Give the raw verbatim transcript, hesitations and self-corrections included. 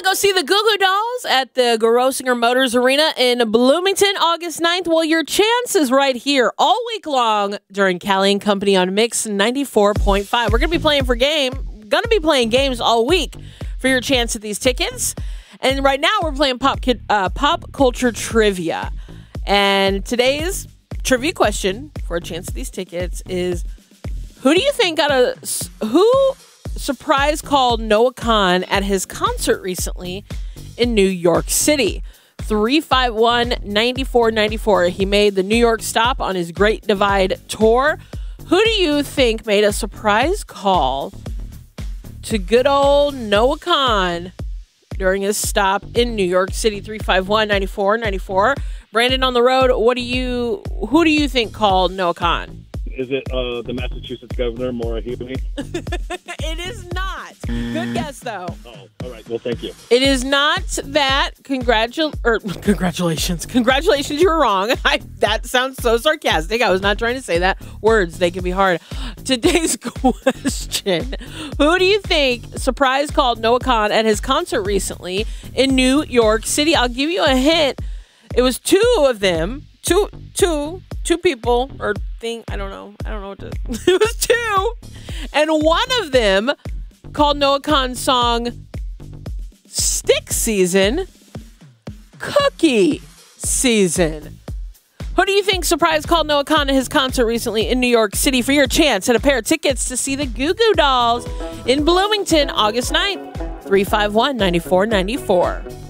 go see the Goo Goo Dolls at the Garosinger Motors Arena in Bloomington, August ninth. Well, your chance is right here all week long during Callie and Company on Mix ninety-four point five. We're going to be playing for game, going to be playing games all week for your chance at these tickets. And right now we're playing pop kid, uh, pop culture trivia. And today's trivia question for a chance at these tickets is, who do you think got a who surprise called Noah Kahan at his concert recently in New York City? three five one, nine four nine four. He made the New York stop on his Great Divide tour. Who do you think made a surprise call to good old Noah Kahan during his stop in New York City? three five one, nine four nine four. Brandon on the road, what do you who do you think called Noah Kahan? Is it uh, the Massachusetts governor, Maura Healey? It is not. Good guess, though. Oh, all right. Well, thank you. It is not that. Congratu- or, congratulations. Congratulations, you were wrong. I, that sounds so sarcastic. I was not trying to say that. Words, they can be hard. Today's question, who do you think surprise called Noah Kahan at his concert recently in New York City? I'll give you a hint. It was two of them. Two, two, two people or thing. I don't know. I don't know what to. It was two, and one of them called Noah Kahan's song "Stick Season" "Cookie Season." Who do you think surprise called Noah Kahan at his concert recently in New York City? For your chance at a pair of tickets to see the Goo Goo Dolls in Bloomington, August ninth. three five one, nine four nine four.